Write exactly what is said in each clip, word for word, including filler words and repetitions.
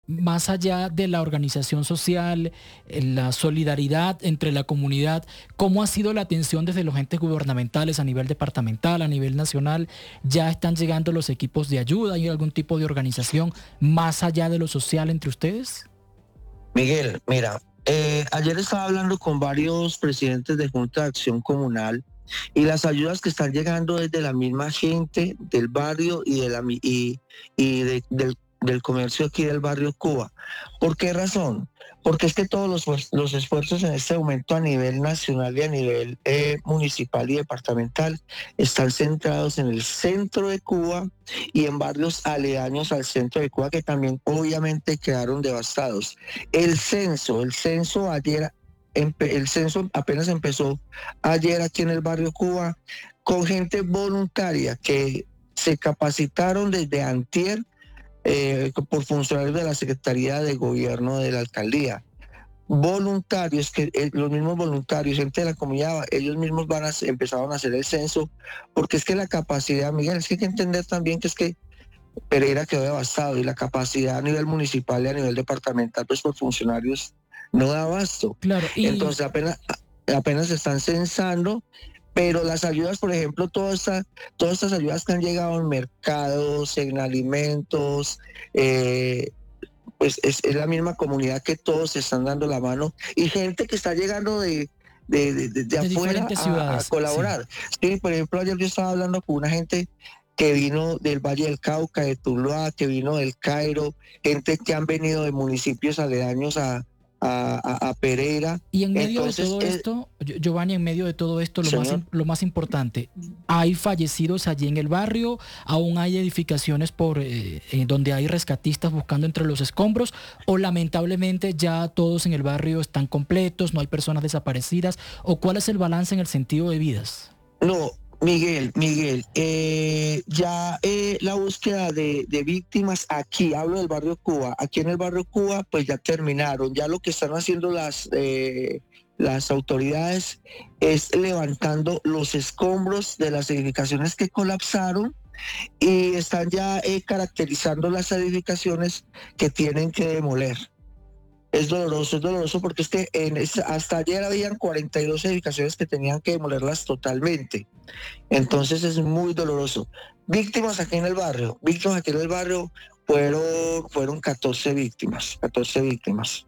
más allá de la organización social, eh, la solidaridad entre la comunidad, ¿cómo ha sido la atención desde los entes gubernamentales a nivel departamental, a nivel nacional? ¿Ya están llegando los equipos de ayuda? ¿Hay algún tipo de organización más allá de lo social entre ustedes? Miguel, mira, eh, ayer estaba hablando con varios presidentes de Junta de Acción Comunal y las ayudas que están llegando desde la misma gente del barrio y, de la, mi- y, y de- del, del comercio aquí del barrio Cuba. ¿Por qué razón? Porque es que todos los, fuer- los esfuerzos en este momento a nivel nacional y a nivel eh, municipal y departamental están centrados en el centro de Cuba y en barrios aledaños al centro de Cuba que también obviamente quedaron devastados. El censo, el censo ayer, empe- el censo apenas empezó ayer aquí en el barrio Cuba con gente voluntaria que se capacitaron desde antier eh, por funcionarios de la Secretaría de Gobierno de la Alcaldía. Voluntarios, que eh, los mismos voluntarios, gente de la comunidad, ellos mismos van a, empezaron a hacer el censo, porque es que la capacidad, Miguel, es que hay que entender también que es que Pereira quedó devastado y la capacidad a nivel municipal y a nivel departamental, pues por funcionarios, no da abasto. Claro, y Entonces apenas, apenas se están censando, pero las ayudas, por ejemplo, toda esta, todas estas ayudas que han llegado en mercados, en alimentos, eh, pues es, es la misma comunidad que todos se están dando la mano y gente que está llegando de, de, de, de- de de afuera diferentes a, a ciudades, sí. colaborar. Sí, por ejemplo, ayer yo estaba hablando con una gente que vino del Valle del Cauca, de Tuluá, que vino del Cairo, gente que han venido de municipios aledaños a, a, a- a Pereira. Y en medio de Entonces, todo eh, esto, Gio- Giovanni, en medio de todo esto, lo más, señor, im- lo más importante, ¿hay fallecidos allí en el barrio? ¿Aún hay edificaciones por eh, eh, donde hay rescatistas buscando entre los escombros? ¿O lamentablemente ya todos en el barrio están completos, no hay personas desaparecidas? ¿O cuál es el balance en el sentido de vidas? no, Miguel, Miguel, eh, ya eh, la búsqueda de, de víctimas aquí, hablo del barrio Cuba, aquí en el barrio Cuba, pues ya terminaron. Ya lo que están haciendo las, eh, las autoridades es levantando los escombros de las edificaciones que colapsaron y están ya eh, caracterizando las edificaciones que tienen que demoler. Es doloroso, es doloroso porque es que en esa- hasta ayer habían cuarenta y dos edificaciones que tenían que demolerlas totalmente. Entonces es muy doloroso. Víctimas aquí en el barrio, víctimas aquí en el barrio fueron, fueron catorce víctimas, catorce víctimas.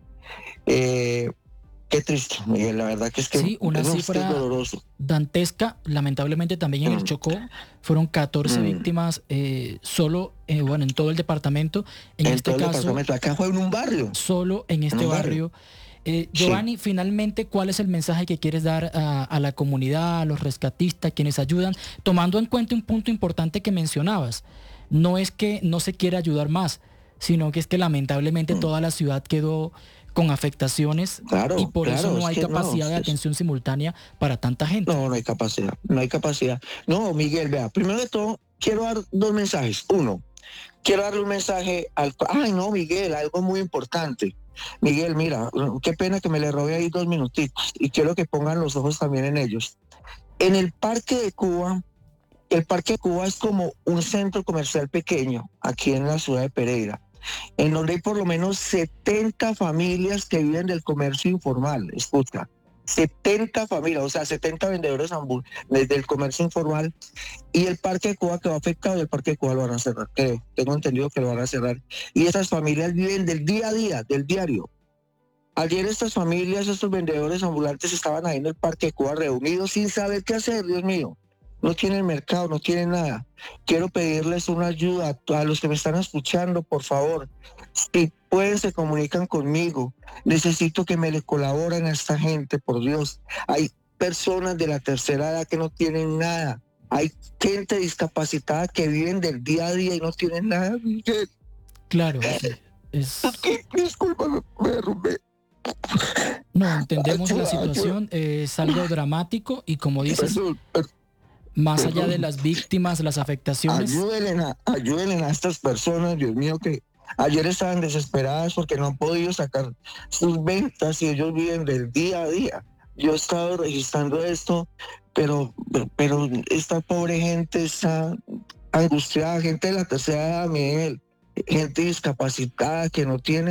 Eh, qué triste, Miguel, la verdad que es que Sí, una no, es que es cifra doloroso. dantesca. Lamentablemente también en el Mm, Chocó fueron catorce mm. víctimas eh, solo, eh, bueno, en todo el departamento. En En este todo el caso, departamento, acá fue en un barrio, solo en en este un barrio, barrio. Eh, sí. Giovanni, finalmente, ¿cuál es el mensaje que quieres dar a, a la comunidad, a los rescatistas, quienes ayudan, tomando en cuenta un punto importante que mencionabas? No es que no se quiera ayudar más, sino que es que lamentablemente Mm. toda la ciudad quedó con afectaciones y Claro, por eso claro, no es hay que no, capacidad es- de es- atención simultánea para tanta gente. no, no hay capacidad, no hay capacidad. No, Miguel, vea, primero de todo, quiero dar dos mensajes. Uno, quiero darle un mensaje al... Ay, no, Miguel, algo muy importante. Miguel, mira, qué pena que me le robe ahí dos minutitos y quiero que pongan los ojos también en ellos. En el Parque de Cuba, el Parque de Cuba es como un centro comercial pequeño aquí en la ciudad de Pereira, en donde hay por lo menos setenta familias que viven del comercio informal. Escucha, setenta familias, o sea, setenta vendedores ambu- desde el comercio informal y el Parque de Cuba que va afectado y el Parque de Cuba lo van a cerrar, creo. Tengo entendido que lo van a cerrar. Y esas familias viven del día a día, del diario. Ayer estas familias, estos vendedores ambulantes estaban ahí en el Parque de Cuba reunidos sin saber qué hacer, Dios mío. No tienen mercado, no tienen nada. Quiero pedirles una ayuda a, a los que me están escuchando, por favor. Si pueden, se comunican conmigo. Necesito que me le colaboren a esta gente, por Dios. Hay personas de la tercera edad que no tienen nada. Hay gente discapacitada que viven del día a día y no tienen nada. Miguel. Claro, sí. Es Es, que, discúlpame, me derrumbé. no, entendemos la Ayuda, ayuda. situación, eh, es algo dramático y como dices, Perdón, per- más allá de perdón. las víctimas, las afectaciones, Ayúdenle a, ayúdenle a estas personas, Dios mío, que ayer estaban desesperadas porque no han podido sacar sus ventas y ellos viven del día a día. Yo he estado registrando esto, pero, pero esta pobre gente está angustiada, gente de la tercera edad, Miguel, gente discapacitada que no tiene